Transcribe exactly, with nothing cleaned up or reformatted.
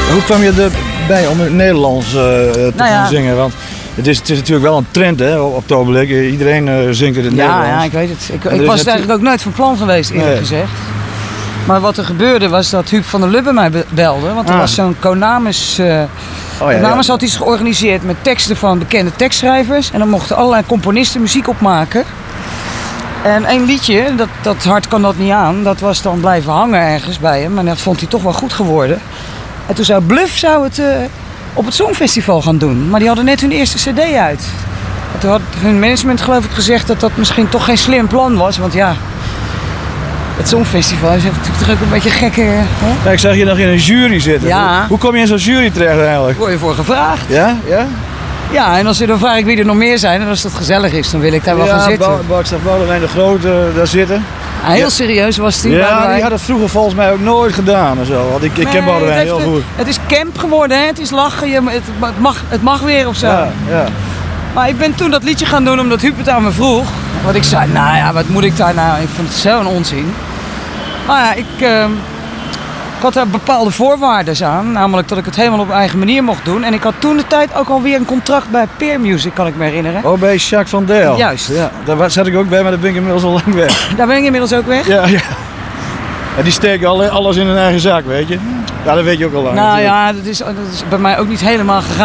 Hoe kwam je erbij om in het Nederlands uh, te nou ja. gaan zingen? Want het is, het is natuurlijk wel een trend hè, op het ogenblik. Iedereen uh, zingt in het ja, Nederlands. Ja, ik weet het. Ik, ik was het eigenlijk ook nooit van plan geweest, eerlijk nee. gezegd. Maar wat er gebeurde was dat Huub van der Lubbe mij belde. Want er ah. was zo'n Konamis... Uh, oh, ja, Konamis ja. had iets georganiseerd met teksten van bekende tekstschrijvers. En dan mochten allerlei componisten muziek opmaken. En één liedje, dat, dat hart kan dat niet aan, dat was dan blijven hangen ergens bij hem. Maar dat vond hij toch wel goed geworden. En toen zou Bluff zou het uh, op het Songfestival gaan doen. Maar die hadden net hun eerste cd uit. En toen had hun management geloof ik gezegd dat dat misschien toch geen slim plan was. Want ja, het Songfestival is natuurlijk toch ook een beetje gekke... Hè? Ja, ik zag je nog in een jury zitten. Ja. Hoe, hoe kom je in zo'n jury terecht eigenlijk? Word je voor gevraagd. Ja? Ja? Ja, en als je dan vraag ik wie er nog meer zijn en als dat gezellig is, dan wil ik daar ja, wel gaan zitten. Ja, Bart Boudewijn de Grote uh, daar zitten. Ja, heel serieus was die. Ja, die had het vroeger volgens mij ook nooit gedaan en zo. Want ik, ik nee, ken Boudewijn heel goed. Het is camp geworden, hè? Het is lachen, je, het, het, mag, het mag weer of zo. Ja, ja. Maar ik ben toen dat liedje gaan doen omdat Huub het aan me vroeg. Want ik zei, nou ja, wat moet ik daar nou? Ik vond het zo'n onzin. Maar ja, ik... Uh, Ik had daar bepaalde voorwaarden aan, namelijk dat ik het helemaal op mijn eigen manier mocht doen. En ik had toen de tijd ook alweer een contract bij Peer Music, kan ik me herinneren. Oh, bij Jacques van Deel. Juist. Ja, daar zat ik ook bij, maar daar ben ik inmiddels al lang weg. Daar ben ik inmiddels ook weg? Ja, ja. En die steken alle, alles in hun eigen zak, weet je. Ja, dat weet je ook al lang. Nou natuurlijk. Ja, dat is, dat is bij mij ook niet helemaal gegaan.